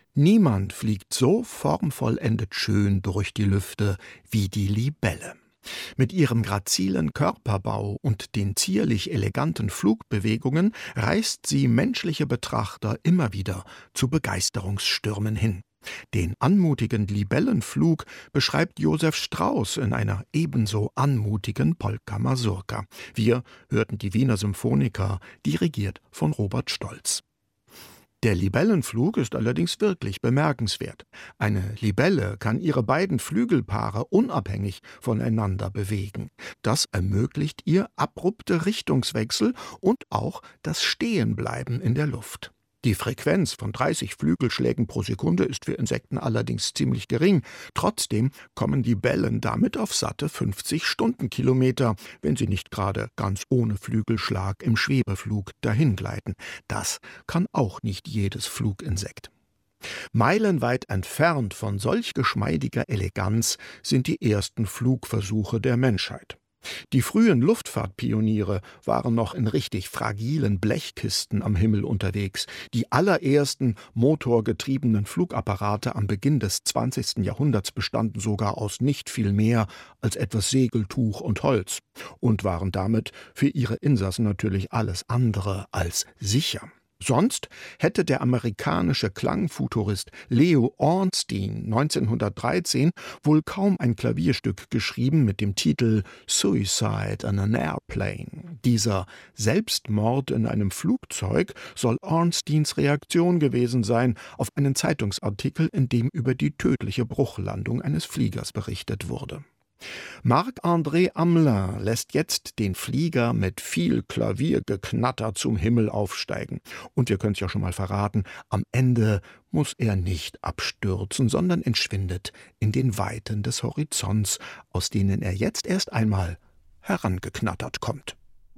Niemand fliegt so formvollendet schön durch die Lüfte wie die Libelle. Mit ihrem grazilen Körperbau und den zierlich eleganten Flugbewegungen reißt sie menschliche Betrachter immer wieder zu Begeisterungsstürmen hin. Den anmutigen Libellenflug beschreibt Josef Strauss in einer ebenso anmutigen Polka Mazurka. Wir hörten die Wiener Symphoniker, dirigiert von Robert Stolz. Der Libellenflug ist allerdings wirklich bemerkenswert. Eine Libelle kann ihre beiden Flügelpaare unabhängig voneinander bewegen. Das ermöglicht ihr abrupte Richtungswechsel und auch das Stehenbleiben in der Luft. Die Frequenz von 30 Flügelschlägen pro Sekunde ist für Insekten allerdings ziemlich gering. Trotzdem kommen die Libellen damit auf satte 50 Stundenkilometer, wenn sie nicht gerade ganz ohne Flügelschlag im Schwebeflug dahingleiten. Das kann auch nicht jedes Fluginsekt. Meilenweit entfernt von solch geschmeidiger Eleganz sind die ersten Flugversuche der Menschheit. Die frühen Luftfahrtpioniere waren noch in richtig fragilen Blechkisten am Himmel unterwegs. Die allerersten motorgetriebenen Flugapparate am Beginn des 20. Jahrhunderts bestanden sogar aus nicht viel mehr als etwas Segeltuch und Holz und waren damit für ihre Insassen natürlich alles andere als sicher. Sonst hätte der amerikanische Klangfuturist Leo Ornstein 1913 wohl kaum ein Klavierstück geschrieben mit dem Titel Suicide on an Airplane. Dieser Selbstmord in einem Flugzeug soll Ornsteins Reaktion gewesen sein auf einen Zeitungsartikel, in dem über die tödliche Bruchlandung eines Fliegers berichtet wurde. Marc-André Amelin lässt jetzt den Flieger mit viel Klaviergeknatter zum Himmel aufsteigen. Und wir können es ja schon mal verraten, am Ende muss er nicht abstürzen, sondern entschwindet in den Weiten des Horizonts, aus denen er jetzt erst einmal herangeknattert kommt.